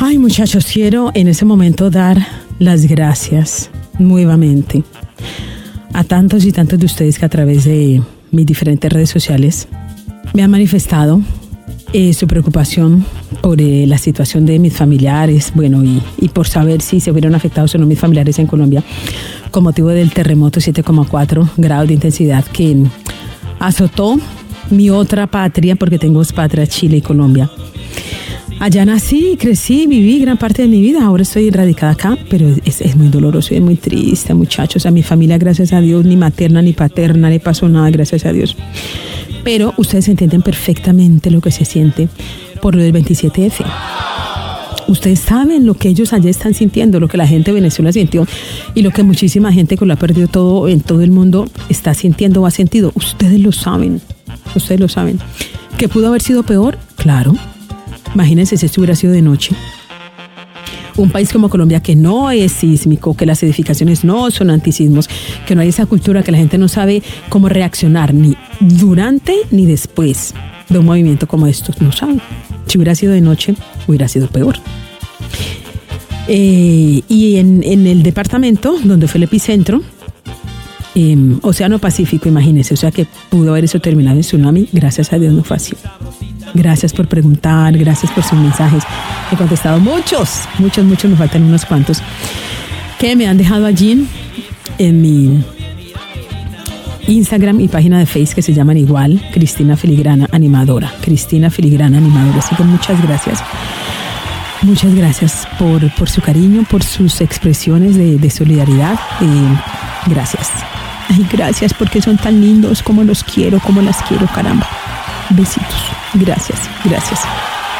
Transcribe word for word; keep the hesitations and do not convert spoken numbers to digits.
Ay, muchachos, quiero en ese momento dar las gracias nuevamente a tantos y tantos de ustedes que a través de mis diferentes redes sociales me han manifestado eh, su preocupación por eh, la situación de mis familiares, bueno, y, y por saber si se hubieran afectados o no mis familiares en Colombia con motivo del terremoto siete coma cuatro grados de intensidad que azotó mi otra patria, porque tengo dos patrias, Chile y Colombia. Allá nací, crecí, viví gran parte de mi vida. Ahora estoy radicada acá, pero es, es muy doloroso y es muy triste, muchachos. A mi familia, gracias a Dios, ni materna ni paterna le pasó nada, gracias a Dios. Pero ustedes entienden perfectamente lo que se siente por lo del veintisiete efe. Ustedes saben lo que ellos allá están sintiendo, lo que la gente de Venezuela sintió y lo que muchísima gente que lo ha perdido todo en todo el mundo está sintiendo o ha sentido. Ustedes lo saben, ustedes lo saben. ¿Que pudo haber sido peor? Claro. Imagínense si esto hubiera sido de noche. Un país como Colombia que no es sísmico, que las edificaciones no son antisismos, que no hay esa cultura, que la gente no sabe cómo reaccionar ni durante ni después de un movimiento como estos. No saben. Si hubiera sido de noche, hubiera sido peor. Eh, y en, en el departamento donde fue el epicentro, eh, Océano Pacífico, imagínense, o sea que pudo haber eso terminado en tsunami, gracias a Dios no fue así. Gracias por preguntar, gracias por sus mensajes. He contestado muchos, muchos, muchos, me faltan unos cuantos, que me han dejado allí en mi Instagram y página de Facebook que se llaman igual, Cristina Filigrana Animadora. Cristina Filigrana Animadora. Así que muchas gracias. Muchas gracias por, por su cariño, por sus expresiones de, de solidaridad. Eh, gracias. Ay, gracias porque son tan lindos, como los quiero, como las quiero, caramba. Besitos. Gracias, gracias.